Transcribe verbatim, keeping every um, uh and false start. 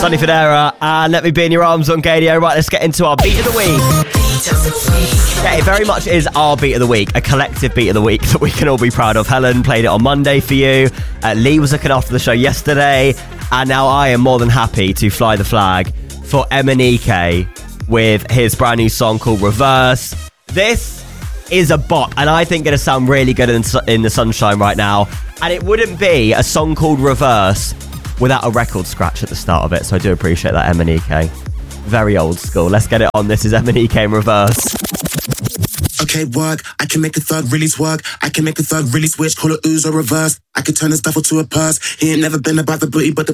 Sonny Fodera, and Let Me Be In Your Arms on Gadio. Right, let's get into our beat of the week. Yeah, it very much is our beat of the week, a collective beat of the week that we can all be proud of. Helen played it on Monday for you. Uh, Lee was looking after the show yesterday, and now I am more than happy to fly the flag for Emanike with his brand new song called Reverse. This is a bop, and I think it'll sound really good in, in the sunshine right now. And it wouldn't be a song called Reverse without a record scratch at the start of it, so I do appreciate that, Emanike. Very old school. Let's get it on. This is Emanike in Reverse. Okay, work. I can make a thug really twerk. I can make a thug really switch. Call it ooze or reverse. I can turn this duffel to a purse. He ain't never been about the booty, but the